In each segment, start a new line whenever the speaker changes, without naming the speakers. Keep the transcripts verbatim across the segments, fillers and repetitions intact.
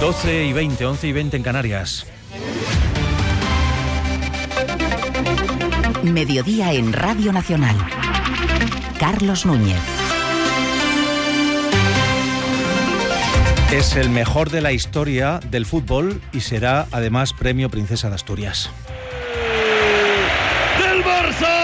doce y veinte, once y veinte en Canarias.
Mediodía en Radio Nacional. Carlos Núñez.
Es el mejor de la historia del fútbol y será además premio Princesa de Asturias.
¡Del Barça!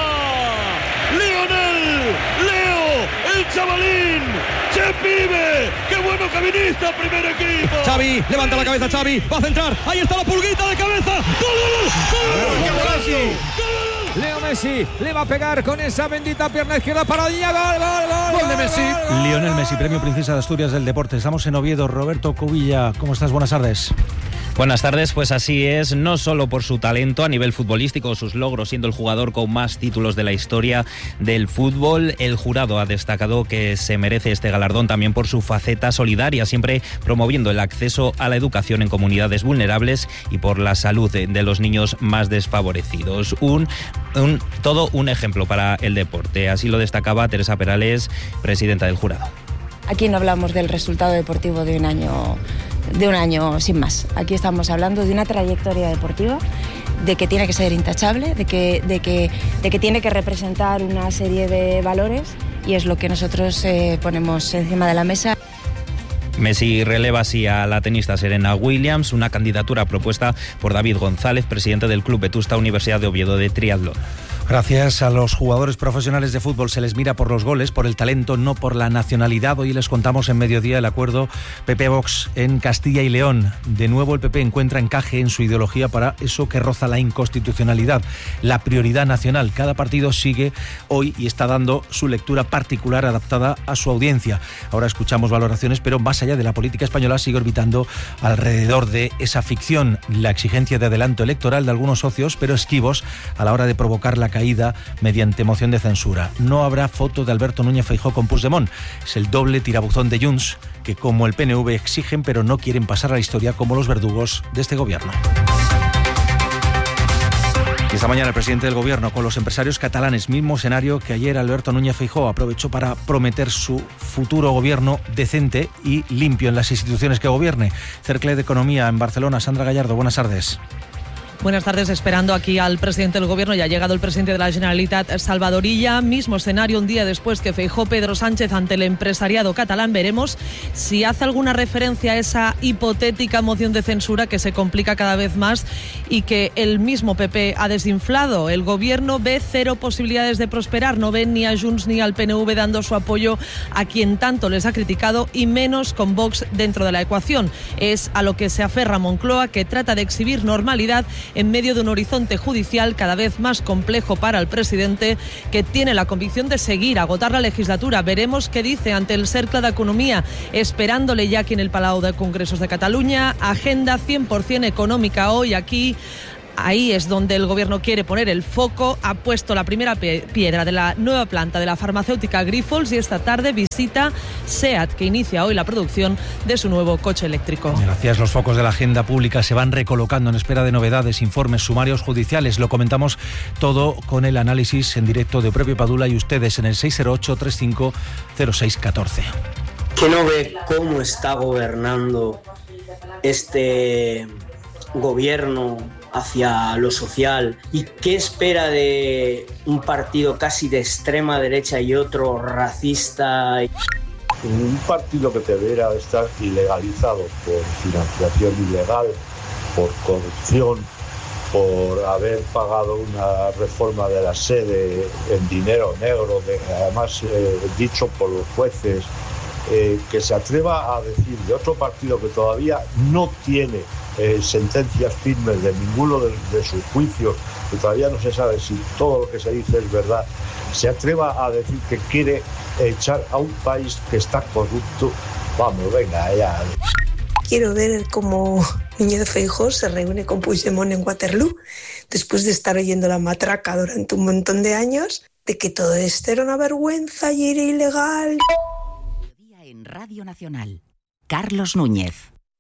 ¡Lionel! ¡Leo! ¡El chavalín! ¡Che pibe! ¡Qué bueno caminista! ¡Primer equipo!
Xavi, levanta la cabeza Xavi, va a centrar, ahí está la pulguita de cabeza. ¡Gol, gol, gol! ¡Gol, Messi!
Leo Messi le va a pegar con esa bendita pierna izquierda para Diña. ¡Gol, gol, gol!
¡Gol de Messi! Gol, gol, Lionel Messi, premio Princesa de Asturias del Deporte. Estamos en Oviedo. Roberto Cubilla, ¿cómo estás? Buenas tardes.
Buenas tardes, pues así es, no solo por su talento a nivel futbolístico, sus logros siendo el jugador con más títulos de la historia del fútbol, el jurado ha destacado que se merece este galardón también por su faceta solidaria, siempre promoviendo el acceso a la educación en comunidades vulnerables y por la salud de, de los niños más desfavorecidos. Un, un, todo un ejemplo para el deporte, así lo destacaba Teresa Perales, presidenta del jurado.
Aquí no hablamos del resultado deportivo de un año, de un año sin más. Aquí estamos hablando de una trayectoria deportiva, de que tiene que ser intachable, de que, de que, de que tiene que representar una serie de valores y es lo que nosotros eh, ponemos encima de la mesa.
Messi releva así a la tenista Serena Williams, una candidatura propuesta por David González, presidente del Club Vetusta Universidad de Oviedo de Triatlón.
Gracias a los jugadores profesionales de fútbol se les mira por los goles, por el talento, no por la nacionalidad. Hoy les contamos en Mediodía el acuerdo P P-Vox en Castilla y León. De nuevo el P P encuentra encaje en su ideología para eso que roza la inconstitucionalidad, la prioridad nacional. Cada partido sigue hoy y está dando su lectura particular adaptada a su audiencia. Ahora escuchamos valoraciones, pero más allá de la política española sigue orbitando alrededor de esa ficción, la exigencia de adelanto electoral de algunos socios, pero esquivos a la hora de provocar la caída mediante moción de censura. No habrá foto de Alberto Núñez Feijóo con Puigdemont. Es el doble tirabuzón de Junts, que como el P N V exigen pero no quieren pasar a la historia como los verdugos de este gobierno. Y esta mañana el presidente del gobierno con los empresarios catalanes, mismo escenario que ayer Alberto Núñez Feijóo aprovechó para prometer su futuro gobierno decente y limpio en las instituciones que gobierne. Cercle de Economía en Barcelona, Sandra Gallardo, buenas tardes.
Buenas tardes, esperando aquí al presidente del gobierno. Ya ha llegado el presidente de la Generalitat, Salvador Illa. Mismo escenario un día después que Feijóo, Pedro Sánchez ante el empresariado catalán. Veremos si hace alguna referencia a esa hipotética moción de censura que se complica cada vez más y que el mismo P P ha desinflado. El gobierno ve cero posibilidades de prosperar. No ven ni a Junts ni al P N V dando su apoyo a quien tanto les ha criticado y menos con Vox dentro de la ecuación. Es a lo que se aferra Moncloa, que trata de exhibir normalidad en medio de un horizonte judicial cada vez más complejo para el presidente, que tiene la convicción de seguir, agotar la legislatura. Veremos qué dice ante el Cercle de Economía, esperándole ya aquí en el Palau de Congresos de Cataluña. Agenda cien por ciento económica hoy aquí. Ahí es donde el gobierno quiere poner el foco. Ha puesto la primera piedra de la nueva planta de la farmacéutica Grifols y esta tarde visita SEAT, que inicia hoy la producción de su nuevo coche eléctrico.
Gracias. Los focos de la agenda pública se van recolocando en espera de novedades, informes, sumarios judiciales. Lo comentamos todo con el análisis en directo de Propio Padula y ustedes en el seis cero ocho, treinta y cinco, cero seis catorce.
¿Que no ve cómo está gobernando este gobierno hacia lo social? ¿Y qué espera de un partido casi de extrema derecha y otro racista?
Un partido que debería estar ilegalizado por financiación ilegal, por corrupción, por haber pagado una reforma de la sede en dinero negro, de, además eh, dicho por los jueces, eh, que se atreva a decir de otro partido que todavía no tiene Eh, sentencias firmes de ninguno de, de sus juicios, que todavía no se sabe si todo lo que se dice es verdad, se atreva a decir que quiere echar a un país que está corrupto. Vamos, venga, ya.
Quiero ver cómo Núñez Feijóo se reúne con Puigdemont en Waterloo, después de estar oyendo la matraca durante un montón de años, de que todo esto era una vergüenza y era ilegal.
En Radio Nacional, Carlos Núñez.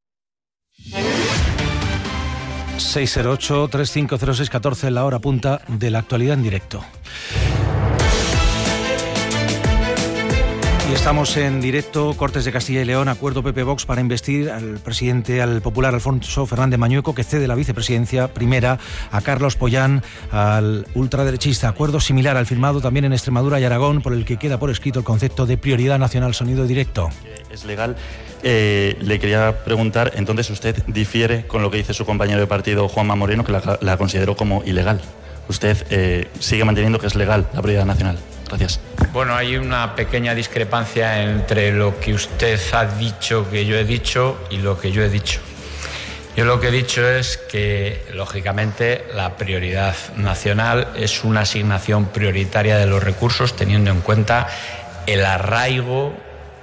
seis cero ocho, treinta y cinco, cero seis catorce, la hora punta de la actualidad en directo. Y estamos en directo, Cortes de Castilla y León, acuerdo P P Vox para investir al presidente, al popular Alfonso Fernández Mañueco, que cede la vicepresidencia primera a Carlos Pollán, al ultraderechista. Acuerdo similar al firmado también en Extremadura y Aragón, por el que queda por escrito el concepto de prioridad nacional. Sonido directo.
Es legal. Eh, le quería preguntar, entonces usted difiere con lo que dice su compañero de partido, Juanma Moreno, que la, la consideró como ilegal. Usted eh, sigue manteniendo que es legal la prioridad nacional. Gracias.
Bueno, hay una pequeña discrepancia entre lo que usted ha dicho que yo he dicho y lo que yo he dicho. Yo lo que he dicho es que, lógicamente, la prioridad nacional es una asignación prioritaria de los recursos, teniendo en cuenta el arraigo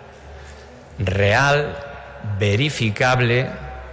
real, verificable,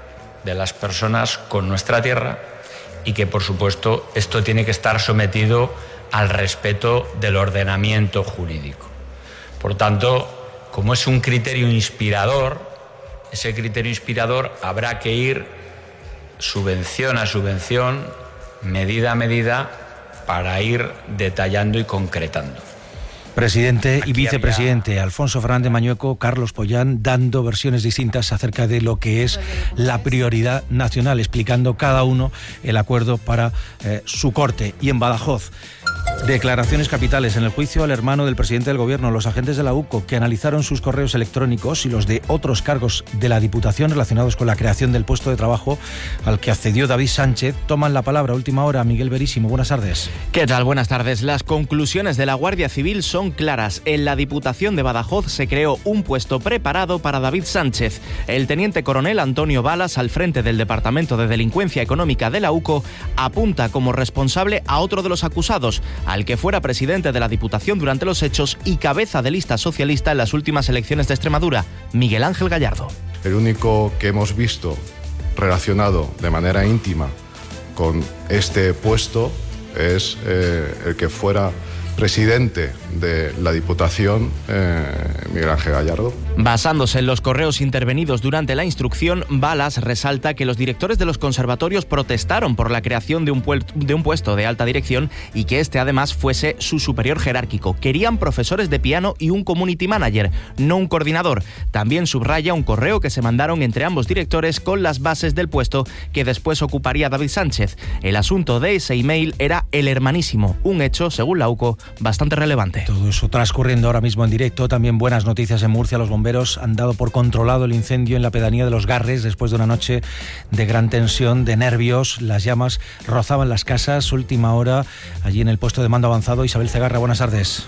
de las personas con nuestra tierra, y que, por supuesto, esto tiene que estar sometido al respeto del ordenamiento jurídico. Por tanto, como es un criterio inspirador, ese criterio inspirador habrá que ir subvención a subvención, medida a medida, para ir detallando y concretando.
Presidente y vicepresidente había... Alfonso Fernández Mañueco, Carlos Pollán, dando versiones distintas acerca de lo que es la prioridad nacional, explicando cada uno el acuerdo para eh, su corte. Y en Badajoz, declaraciones capitales en el juicio al hermano del presidente del gobierno. Los agentes de la U C O, que analizaron sus correos electrónicos y los de otros cargos de la Diputación relacionados con la creación del puesto de trabajo al que accedió David Sánchez, toman la palabra a última hora. Miguel Verísimo, buenas tardes.
¿Qué tal? Buenas tardes. Las conclusiones de la Guardia Civil son claras. En la Diputación de Badajoz se creó un puesto preparado para David Sánchez. El teniente coronel Antonio Balas, al frente del Departamento de Delincuencia Económica de la U C O, apunta como responsable a otro de los acusados, al que fuera presidente de la Diputación durante los hechos y cabeza de lista socialista en las últimas elecciones de Extremadura, Miguel Ángel Gallardo.
El único que hemos visto relacionado de manera íntima con este puesto es eh, el que fuera presidente de la Diputación, eh, Miguel Ángel Gallardo.
Basándose en los correos intervenidos durante la instrucción, Balas resalta que los directores de los conservatorios protestaron por la creación de un, de un puesto de alta dirección y que este además fuese su superior jerárquico. Querían profesores de piano y un community manager, no un coordinador. También subraya un correo que se mandaron entre ambos directores con las bases del puesto que después ocuparía David Sánchez. El asunto de ese email era el hermanísimo, un hecho, según la U C O, bastante relevante.
Todo eso transcurriendo ahora mismo en directo. También buenas noticias en Murcia. Los bomberos han dado por controlado el incendio en la pedanía de Los Garres después de una noche de gran tensión, de nervios. Las llamas rozaban las casas. Última hora allí en el puesto de mando avanzado. Isabel Cegarra, buenas tardes.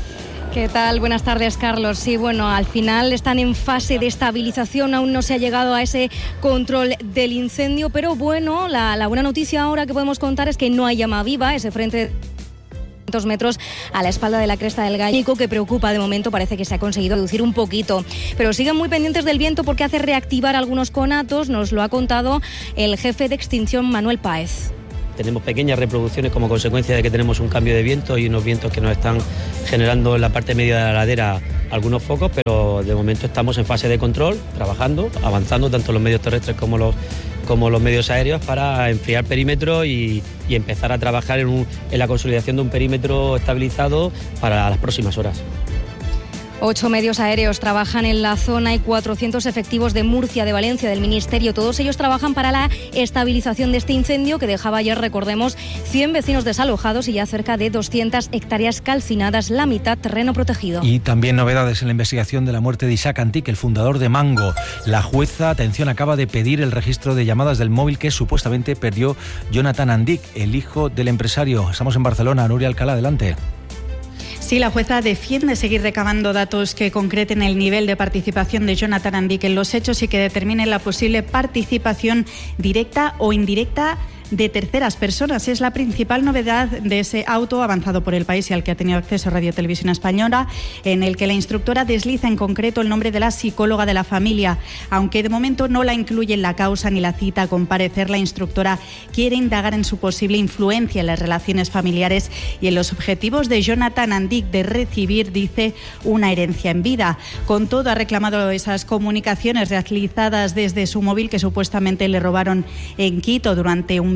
¿Qué tal? Buenas tardes, Carlos. Sí, bueno, al final están en fase de estabilización, aún no se ha llegado a ese control del incendio, pero bueno, la, la buena noticia ahora que podemos contar es que no hay llama viva, ese frente metros a la espalda de la Cresta del Gallo, que preocupa de momento, parece que se ha conseguido reducir un poquito, pero siguen muy pendientes del viento porque hace reactivar algunos conatos, nos lo ha contado el jefe de extinción Manuel Páez.
Tenemos pequeñas reproducciones como consecuencia de que tenemos un cambio de viento y unos vientos que nos están generando en la parte media de la ladera algunos focos, pero de momento estamos en fase de control, trabajando, avanzando tanto los medios terrestres como los como los medios aéreos para enfriar perímetro y, y empezar a trabajar en, un, en la consolidación de un perímetro estabilizado para las próximas horas.
Ocho medios aéreos trabajan en la zona y cuatrocientos efectivos de Murcia, de Valencia, del Ministerio. Todos ellos trabajan para la estabilización de este incendio que dejaba ayer, recordemos, cien vecinos desalojados y ya cerca de doscientas hectáreas calcinadas, la mitad terreno protegido.
Y también novedades en la investigación de la muerte de Isaac Antic, el fundador de Mango. La jueza, atención, acaba de pedir el registro de llamadas del móvil que supuestamente perdió Jonathan Antic, el hijo del empresario. Estamos en Barcelona. Nuria Alcalá, adelante.
Sí, la jueza defiende seguir recabando datos que concreten el nivel de participación de Jonathan Antic en los hechos y que determinen la posible participación directa o indirecta de terceras personas. Es la principal novedad de ese auto avanzado por El País y al que ha tenido acceso Radio Televisión Española, en el que la instructora desliza en concreto el nombre de la psicóloga de la familia. Aunque de momento no la incluye en la causa ni la cita a comparecer, la instructora quiere indagar en su posible influencia en las relaciones familiares y en los objetivos de Jonathan Antic de recibir, dice, una herencia en vida. Con todo, ha reclamado esas comunicaciones realizadas desde su móvil que supuestamente le robaron en Quito durante un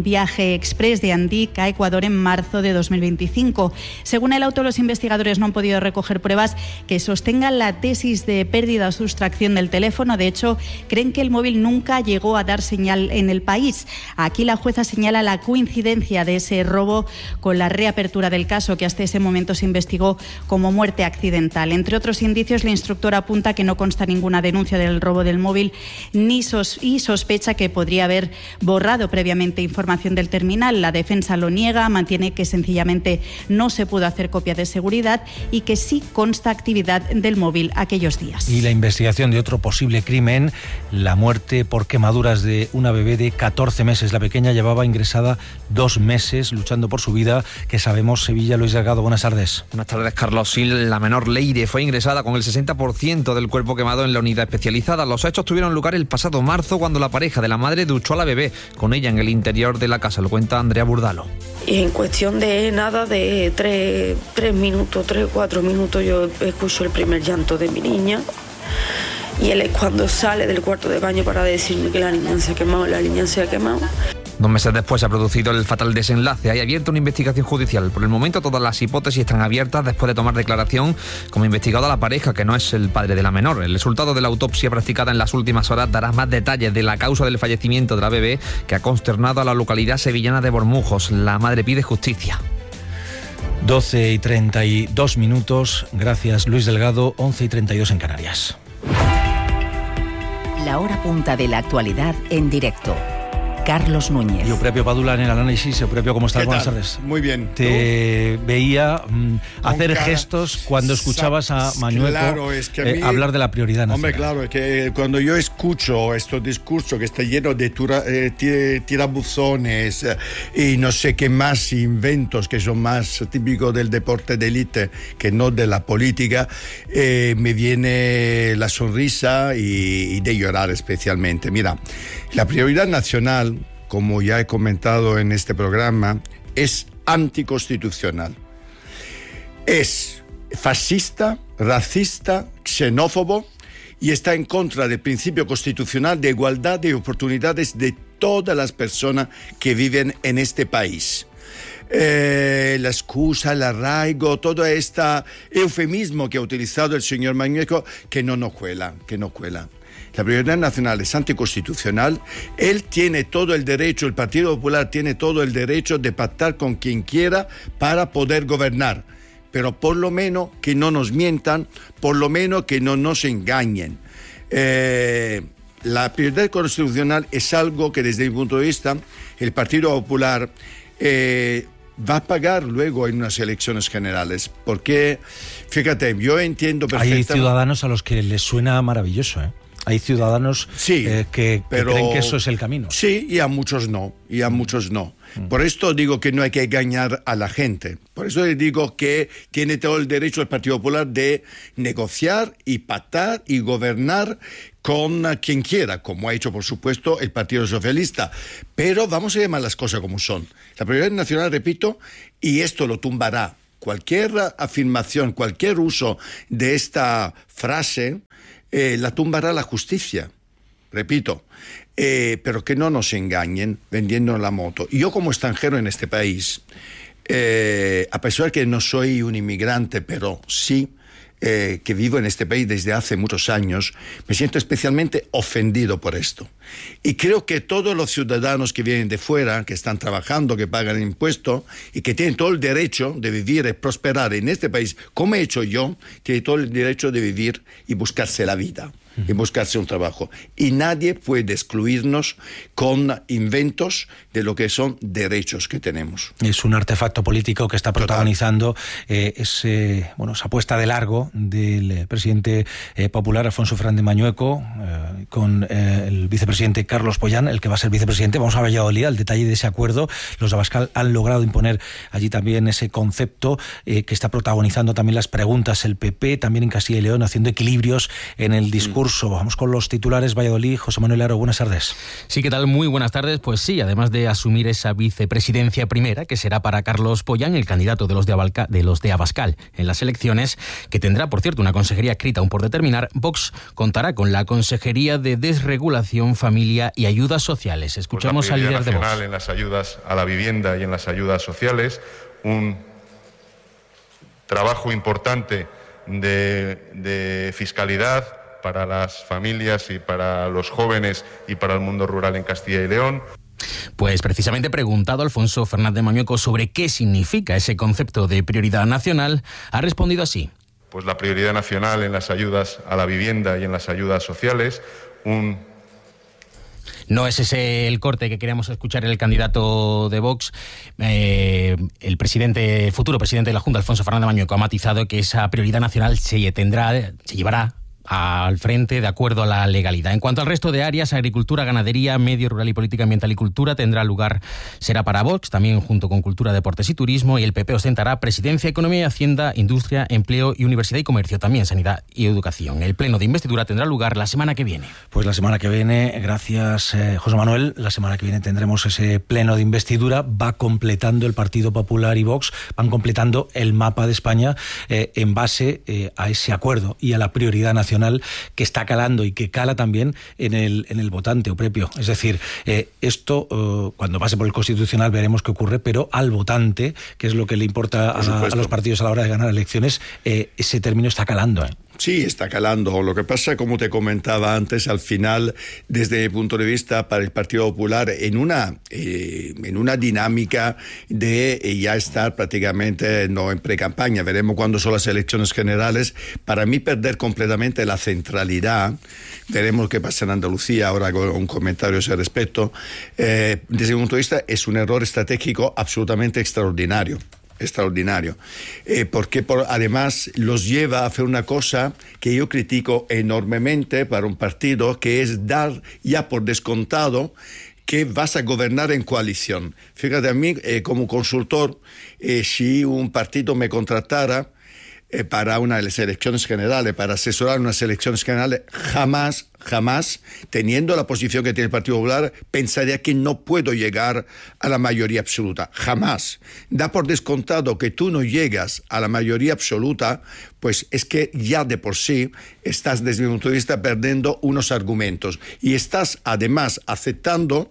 un viaje express de Andic a Ecuador en marzo de dos mil veinticinco. Según el auto, los investigadores no han podido recoger pruebas que sostengan la tesis de pérdida o sustracción del teléfono. De hecho, creen que el móvil nunca llegó a dar señal en el país. Aquí la jueza señala la coincidencia de ese robo con la reapertura del caso, que hasta ese momento se investigó como muerte accidental. Entre otros indicios, la instructora apunta que no consta ninguna denuncia del robo del móvil ni sos y sospecha que podría haber borrado previamente información del terminal. La defensa lo niega, mantiene que sencillamente no se pudo hacer copia de seguridad y que sí consta actividad del móvil aquellos días.
Y la investigación de otro posible crimen, la muerte por quemaduras de una bebé de catorce meses. La pequeña llevaba ingresada dos meses luchando por su vida, que sabemos. Sevilla, Luis Delgado, buenas tardes.
Buenas tardes, Carlos. Sí, la menor Leire fue ingresada con el sesenta por ciento del cuerpo quemado en la unidad especializada. Los hechos tuvieron lugar el pasado marzo, cuando la pareja de la madre duchó a la bebé con ella en el interior de la casa. Lo cuenta Andrea Burdalo.
Y en cuestión de nada, de tres, tres minutos, tres, cuatro minutos, yo escucho el primer llanto de mi niña. Y él es cuando sale del cuarto de baño para decirme que la niña se ha quemado, la niña se ha quemado.
Dos meses después se ha producido el fatal desenlace. Hay abierta una investigación judicial. Por el momento todas las hipótesis están abiertas después de tomar declaración como investigado a la pareja, que no es el padre de la menor. El resultado de la autopsia practicada en las últimas horas dará más detalles de la causa del fallecimiento de la bebé, que ha consternado a la localidad sevillana de Bormujos. La madre pide justicia.
doce y treinta y dos minutos. Gracias, Luis Delgado. once y treinta y dos en Canarias.
La hora punta de la actualidad en directo. Carlos Núñez.
Yo, Eupropio Padula, en el análisis. Eupropio, ¿cómo estás? Buenas tardes.
Muy bien.
Te ¿Tú? veía mm, hacer cara, gestos cuando escuchabas a Mañueco
claro, es que a
eh,
mí,
hablar de la prioridad nacional.
Hombre, claro, es que cuando yo escucho estos discursos que está lleno de tura, eh, tirabuzones eh, y no sé qué más inventos que son más típicos del deporte de élite que no de la política, eh, me viene la sonrisa y, y de llorar especialmente. Mira, la prioridad nacional, como ya he comentado en este programa, es anticonstitucional. Es fascista, racista, xenófobo y está en contra del principio constitucional de igualdad de oportunidades de todas las personas que viven en este país. Eh, la excusa, el arraigo, todo este eufemismo que ha utilizado el señor Mañueco, que no nos cuela, que no cuela. La prioridad nacional es anticonstitucional. Él tiene todo el derecho, el Partido Popular tiene todo el derecho de pactar con quien quiera para poder gobernar. Pero por lo menos que no nos mientan, por lo menos que no nos engañen. Eh, la prioridad constitucional es algo que, desde mi punto de vista, el Partido Popular eh, va a pagar luego en unas elecciones generales. Porque, fíjate, yo entiendo perfectamente...
Hay ciudadanos a los que les suena maravilloso, ¿eh? Hay ciudadanos
sí,
eh, que,
pero,
que creen que eso es el camino.
Sí, y a muchos no, y a muchos no. Mm. Por esto digo que no hay que engañar a la gente. Por eso les digo que tiene todo el derecho el Partido Popular de negociar y pactar y gobernar con quien quiera, como ha hecho, por supuesto, el Partido Socialista. Pero vamos a llamar las cosas como son. La prioridad nacional, repito, y esto lo tumbará cualquier afirmación, cualquier uso de esta frase, Eh, la tumbará la justicia, repito, eh, pero que no nos engañen vendiendo la moto. Yo, como extranjero en este país, eh, a pesar que no soy un inmigrante, pero sí eh, que vivo en este país desde hace muchos años, me siento especialmente ofendido por esto. Y creo que todos los ciudadanos que vienen de fuera, que están trabajando, que pagan impuestos y que tienen todo el derecho de vivir y prosperar en este país, como he hecho yo, tienen todo el derecho de vivir y buscarse la vida, y buscarse un trabajo. Y nadie puede excluirnos con inventos de lo que son derechos que tenemos.
Es un artefacto político que está protagonizando eh, ese, bueno, esa apuesta de largo del presidente eh, popular Alfonso Fernández Mañueco eh, con eh, el vicepresidente Carlos Pollán, el que va a ser vicepresidente. Vamos a Valladolid, al detalle de ese acuerdo. Los de Abascal han logrado imponer allí también ese concepto eh, que está protagonizando también las preguntas. El P P también en Castilla y León haciendo equilibrios en el discurso discurso. Vamos con los titulares. Valladolid, José Manuel Aro, buenas tardes.
Sí, ¿qué tal? Muy buenas tardes. Pues sí, además de asumir esa vicepresidencia primera, que será para Carlos Pollán, el candidato de los de, Abalca, de los de Abascal en las elecciones, que tendrá, por cierto, una consejería escrita aún por determinar, Vox contará con la Consejería de Desregulación, Familia y Ayudas Sociales. Escuchamos
pues
al líder de Vox.
En las ayudas a la vivienda y en las ayudas sociales, un trabajo importante de, de fiscalidad para las familias y para los jóvenes y para el mundo rural en Castilla y León.
Pues precisamente preguntado Alfonso Fernández Mañueco sobre qué significa ese concepto de prioridad nacional, ha respondido así.
Pues la prioridad nacional en las ayudas a la vivienda y en las ayudas sociales, un...
No es ese el corte que queríamos escuchar el candidato de Vox. Eh, el presidente, el futuro presidente de la Junta, Alfonso Fernández Mañueco, ha matizado que esa prioridad nacional se tendrá, se llevará al frente de acuerdo a la legalidad. En cuanto al resto de áreas, agricultura, ganadería, medio rural y política ambiental y cultura, tendrá lugar, será para Vox, también junto con cultura, deportes y turismo, y el P P ostentará presidencia, economía y hacienda, industria, empleo y universidad y comercio, también sanidad y educación. El pleno de investidura tendrá lugar la semana que viene.
Pues la semana que viene, gracias eh, José Manuel, la semana que viene tendremos ese pleno de investidura. Va completando el Partido Popular y Vox, van completando el mapa de España eh, en base eh, a ese acuerdo y a la prioridad nacional que está calando y que cala también en el, en el votante o prepio. Es decir, eh, esto eh, cuando pase por el Constitucional veremos qué ocurre, pero al votante, que es lo que le importa a, a los partidos a la hora de ganar elecciones, eh, ese término está calando. ¿eh?
Sí, está calando. Lo que pasa, como te comentaba antes, al final, desde mi punto de vista, para el Partido Popular, en una, eh, en una dinámica de eh, ya estar prácticamente no en pre-campaña, veremos cuándo son las elecciones generales, para mí perder completamente la centralidad, veremos qué pasa en Andalucía, ahora hago un comentario a ese respecto, eh, desde mi punto de vista es un error estratégico absolutamente extraordinario. extraordinario, eh, porque por, además los lleva a hacer una cosa que yo critico enormemente para un partido, que es dar ya por descontado que vas a gobernar en coalición. Fíjate, a mí eh, como consultor, eh, si un partido me contratara eh, para unas elecciones generales, para asesorar unas elecciones generales, jamás Jamás, teniendo la posición que tiene el Partido Popular, pensaría que no puedo llegar a la mayoría absoluta. Jamás. Da por descontado que tú no llegas a la mayoría absoluta, pues es que ya de por sí estás, desde mi punto de vista, perdiendo unos argumentos. Y estás, además, aceptando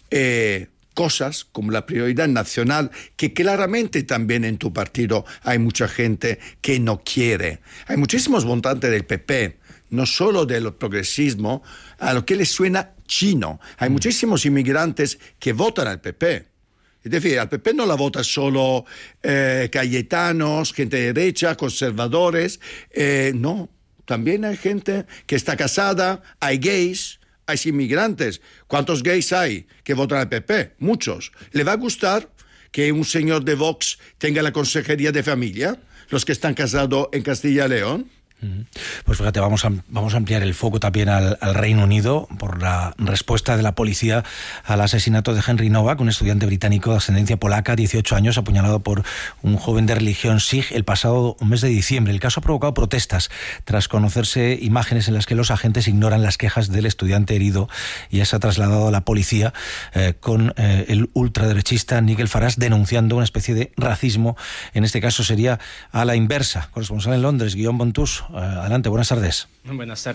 eh, cosas como la prioridad nacional, que claramente también en tu partido hay mucha gente que no quiere. Hay muchísimos votantes del P P, no solo del progresismo, a lo que les suena chino. Hay mm. muchísimos inmigrantes que votan al P P. Es decir, al P P no la vota solo eh, cayetanos, gente de derecha, conservadores. Eh, no, también hay gente que está casada, hay gays, hay inmigrantes. ¿Cuántos gays hay que votan al P P? Muchos. ¿Le va a gustar que un señor de Vox tenga la consejería de familia? Los que están casados en Castilla y León.
Pues fíjate, vamos a, vamos a ampliar el foco también al, al Reino Unido por la respuesta de la policía al asesinato de Henry Novak, un estudiante británico de ascendencia polaca, dieciocho años, apuñalado por un joven de religión Sikh el pasado mes de diciembre. El caso ha provocado protestas tras conocerse imágenes en las que los agentes ignoran las quejas del estudiante herido, y ya se ha trasladado a la policía eh, con eh, el ultraderechista Nigel Farage denunciando una especie de racismo. En este caso sería a la inversa. Corresponsal en Londres, Guillaume Bontus. Adelante, buenas tardes.
Buenas tardes.